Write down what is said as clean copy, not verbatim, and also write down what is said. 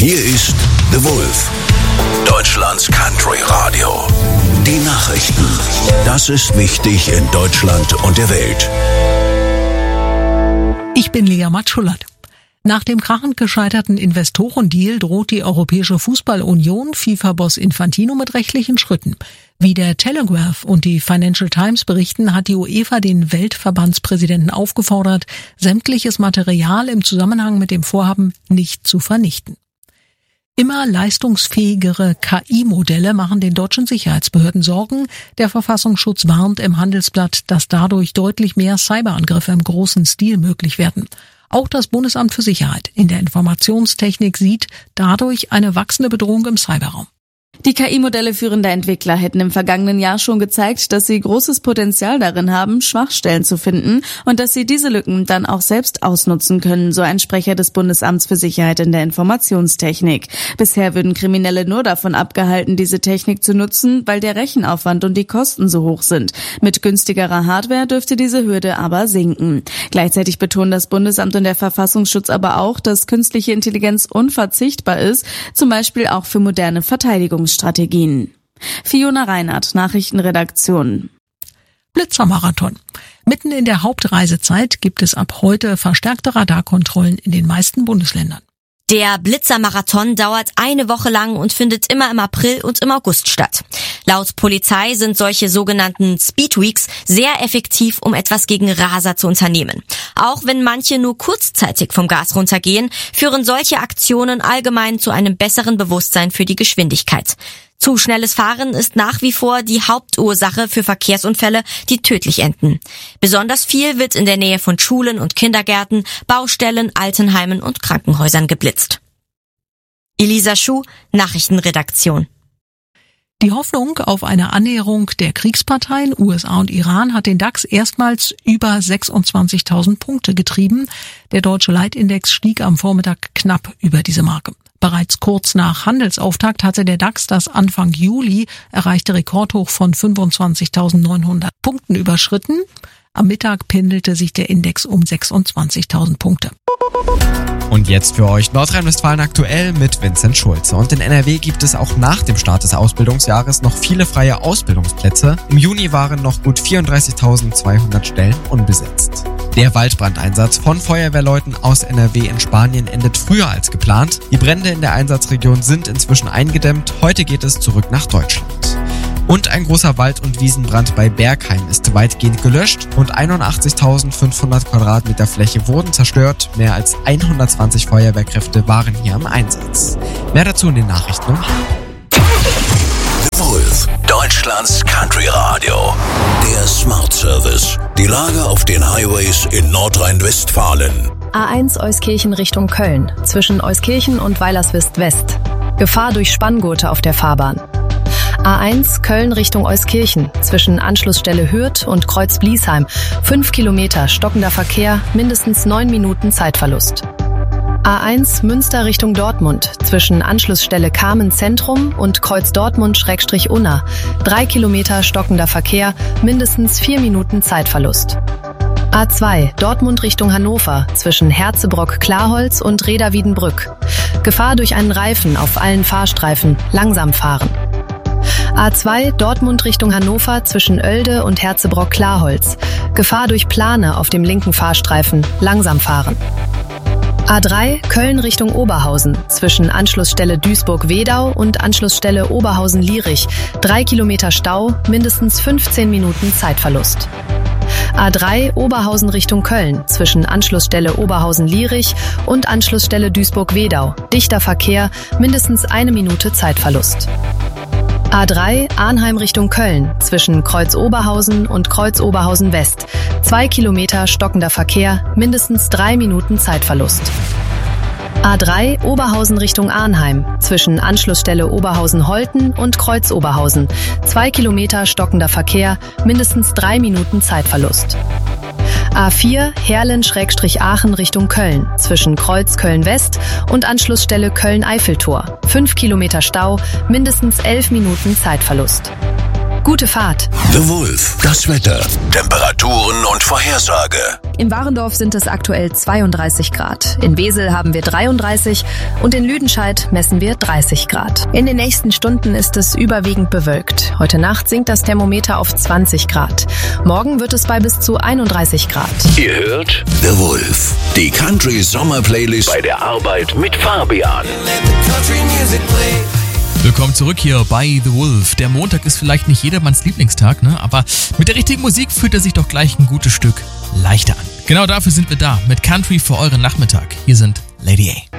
Hier ist The Wolf, Deutschlands Country Radio. Die Nachrichten. Das ist wichtig in Deutschland und der Welt. Ich bin Lea Matschulat. Nach dem krachend gescheiterten Investorendeal droht die Europäische Fußballunion FIFA-Boss Infantino mit rechtlichen Schritten. Wie der Telegraph und die Financial Times berichten, hat die UEFA den Weltverbandspräsidenten aufgefordert, sämtliches Material im Zusammenhang mit dem Vorhaben nicht zu vernichten. Immer leistungsfähigere KI-Modelle machen den deutschen Sicherheitsbehörden Sorgen. Der Verfassungsschutz warnt im Handelsblatt, dass dadurch deutlich mehr Cyberangriffe im großen Stil möglich werden. Auch das Bundesamt für Sicherheit in der Informationstechnik sieht dadurch eine wachsende Bedrohung im Cyberraum. Die KI-Modelle führender Entwickler hätten im vergangenen Jahr schon gezeigt, dass sie großes Potenzial darin haben, Schwachstellen zu finden und dass sie diese Lücken dann auch selbst ausnutzen können, so ein Sprecher des Bundesamts für Sicherheit in der Informationstechnik. Bisher würden Kriminelle nur davon abgehalten, diese Technik zu nutzen, weil der Rechenaufwand und die Kosten so hoch sind. Mit günstigerer Hardware dürfte diese Hürde aber sinken. Gleichzeitig betonen das Bundesamt und der Verfassungsschutz aber auch, dass künstliche Intelligenz unverzichtbar ist, zum Beispiel auch für moderne Verteidigungsstrategien. Fiona Reinhardt, Nachrichtenredaktion. Blitzermarathon. Mitten in der Hauptreisezeit gibt es ab heute verstärkte Radarkontrollen in den meisten Bundesländern. Der Blitzermarathon dauert eine Woche lang und findet immer im April und im August statt. Laut Polizei sind solche sogenannten Speedweeks sehr effektiv, um etwas gegen Raser zu unternehmen. Auch wenn manche nur kurzzeitig vom Gas runtergehen, führen solche Aktionen allgemein zu einem besseren Bewusstsein für die Geschwindigkeit. Zu schnelles Fahren ist nach wie vor die Hauptursache für Verkehrsunfälle, die tödlich enden. Besonders viel wird in der Nähe von Schulen und Kindergärten, Baustellen, Altenheimen und Krankenhäusern geblitzt. Elisa Schuh, Nachrichtenredaktion. Die Hoffnung auf eine Annäherung der Kriegsparteien USA und Iran hat den DAX erstmals über 26.000 Punkte getrieben. Der deutsche Leitindex stieg am Vormittag knapp über diese Marke. Bereits kurz nach Handelsauftakt hatte der DAX das Anfang Juli erreichte Rekordhoch von 25.900 Punkten überschritten. Am Mittag pendelte sich der Index um 26.000 Punkte. Und jetzt für euch Nordrhein-Westfalen aktuell mit Vincent Schulze. Und in NRW gibt es auch nach dem Start des Ausbildungsjahres noch viele freie Ausbildungsplätze. Im Juni waren noch gut 34.200 Stellen unbesetzt. Der Waldbrandeinsatz von Feuerwehrleuten aus NRW in Spanien endet früher als geplant. Die Brände in der Einsatzregion sind inzwischen eingedämmt. Heute geht es zurück nach Deutschland. Und ein großer Wald- und Wiesenbrand bei Bergheim ist weitgehend gelöscht und 81.500 Quadratmeter Fläche wurden zerstört. Mehr als 120 Feuerwehrkräfte waren hier im Einsatz. Mehr dazu in den Nachrichten um The Wolf, Deutschlands Country Radio. Der Smart Service. Die Lage auf den Highways in Nordrhein-Westfalen. A1 Euskirchen Richtung Köln, zwischen Euskirchen und Weilerswist West. Gefahr durch Spanngurte auf der Fahrbahn. A1 Köln Richtung Euskirchen, zwischen Anschlussstelle Hürth und Kreuz Bliesheim. 5 Kilometer stockender Verkehr, mindestens 9 Minuten Zeitverlust. A1 Münster Richtung Dortmund, zwischen Anschlussstelle Kamen Zentrum und Kreuz Dortmund/Unna. 3 Kilometer stockender Verkehr, mindestens 4 Minuten Zeitverlust. A2 Dortmund Richtung Hannover, zwischen Herzebrock-Klarholz und Reda-Wiedenbrück. Gefahr durch einen Reifen auf allen Fahrstreifen, langsam fahren. A2 Dortmund Richtung Hannover, zwischen Oelde und Herzebrock-Klarholz. Gefahr durch Plane auf dem linken Fahrstreifen, langsam fahren. A3 Köln Richtung Oberhausen, zwischen Anschlussstelle Duisburg-Wedau und Anschlussstelle Oberhausen-Lierich. 3 Kilometer Stau, mindestens 15 Minuten Zeitverlust. A3 Oberhausen Richtung Köln, zwischen Anschlussstelle Oberhausen-Lierich und Anschlussstelle Duisburg-Wedau. Dichter Verkehr, mindestens 1 Minute Zeitverlust. A3 Arnheim Richtung Köln, zwischen Kreuz Oberhausen und Kreuz Oberhausen West. 2 Kilometer stockender Verkehr, mindestens 3 Minuten Zeitverlust. A3 Oberhausen Richtung Arnheim, zwischen Anschlussstelle Oberhausen-Holten und Kreuz Oberhausen. 2 Kilometer stockender Verkehr, mindestens 3 Minuten Zeitverlust. A4 Herlen/Aachen Richtung Köln, zwischen Kreuz Köln-West und Anschlussstelle Köln-Eiffeltor. 5 Kilometer Stau, mindestens 11 Minuten Zeitverlust. Gute Fahrt. The Wolf, das Wetter, Temperaturen und Vorhersage. In Warendorf sind es aktuell 32 Grad. In Wesel haben wir 33 und in Lüdenscheid messen wir 30 Grad. In den nächsten Stunden ist es überwiegend bewölkt. Heute Nacht sinkt das Thermometer auf 20 Grad. Morgen wird es bei bis zu 31 Grad. Ihr hört The Wolf, die Country-Sommer-Playlist bei der Arbeit mit Fabian. Willkommen zurück hier bei The Wolf. Der Montag ist vielleicht nicht jedermanns Lieblingstag, ne? Aber mit der richtigen Musik fühlt er sich doch gleich ein gutes Stück leichter an. Genau dafür sind wir da, mit Country für euren Nachmittag. Hier sind Lady A.